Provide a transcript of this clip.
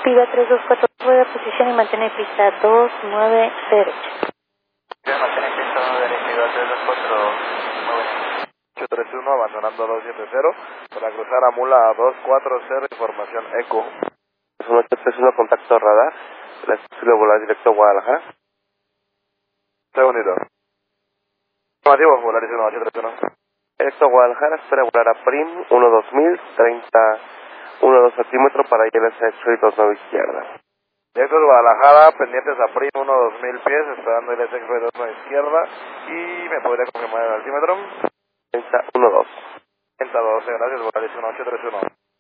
Piga 324, rueda posición y mantener pista 29 derecha. Mantener pista 2 derecha, igual 324, 831, abandonando 270, para cruzar a Mula 240, información ECO. 1831, contacto radar, la posible volar directo a Guadalajara. Segundito. Informativo, volar 1831. Directo a Guadalajara, espera volar a PRIM 12000, 30, 12 centímetros para ir hacia el 29 izquierda. Directo a Guadalajara, pendientes a PRIM 2000 pies, esperando ir hacia el 29 izquierda, y me podría confirmar el altímetro. 30, 12. 30, 12, gracias, volar 1831.